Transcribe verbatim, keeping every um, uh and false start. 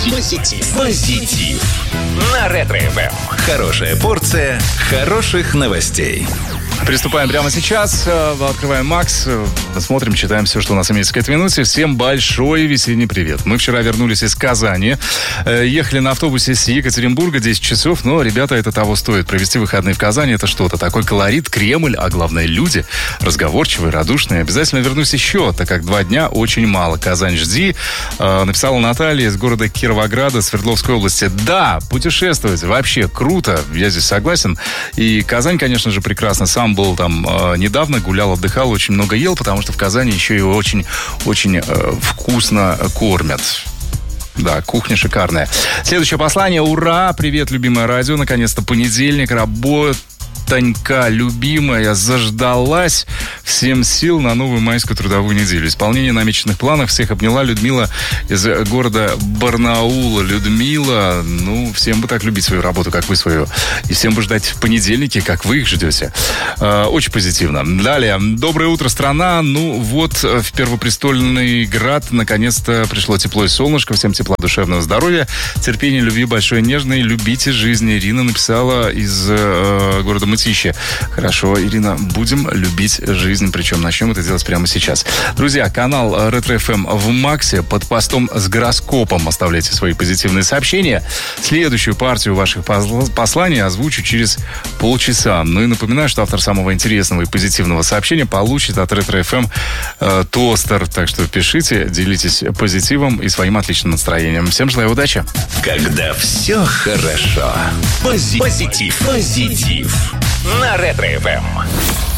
Позитив. Позитив. На Ретро-эф эм. Хорошая порция хороших новостей. Приступаем прямо сейчас. Открываем Макс. Смотрим, читаем все, что у нас имеется к этой минуте. Всем большой весенний привет. Мы вчера вернулись из Казани. Ехали на автобусе с Екатеринбурга десять часов. Но, ребята, это того стоит. Провести выходные в Казани — это что-то. Такой колорит, Кремль, а главное, люди разговорчивые, радушные. Обязательно вернусь еще, так как два дня очень мало. Казань, жди. Написала Наталья из города Кировограда, Свердловской области. Да, путешествовать вообще круто. Я здесь согласен. И Казань, конечно же, прекрасно. Сам был там э, недавно, гулял, отдыхал, очень много ел, потому что в Казани еще и очень-очень э, вкусно кормят. Да, кухня шикарная. Следующее послание. Ура! Привет, любимое радио. Наконец-то понедельник. Работа. Танька, любимая, заждалась. Всем сил на новую майскую трудовую неделю. Исполнение намеченных планов. Всех обняла Людмила из города Барнаула. Людмила, ну, всем бы так любить свою работу, как вы свою. И всем бы ждать в понедельнике, как вы их ждете. Э, очень позитивно. Далее. Доброе утро, страна. Ну, вот в Первопрестольный град наконец-то пришло тепло и солнышко. Всем тепла, душевного здоровья, терпения, любви большой, нежной. Любите жизнь. Ирина написала из э, города Мытищи. Хорошо, Ирина, будем любить жизнь, причем начнем это делать прямо сейчас. Друзья, канал Ретро-эф эм в Максе, под постом с гороскопом оставляйте свои позитивные сообщения. Следующую партию ваших посланий озвучу через полчаса. Ну и напоминаю, что автор самого интересного и позитивного сообщения получит от Ретро-эф эм э, тостер. Так что пишите, делитесь позитивом и своим отличным настроением. Всем желаю удачи. Когда все хорошо. Пози- позитив. Позитив. На Ретро-эф эм.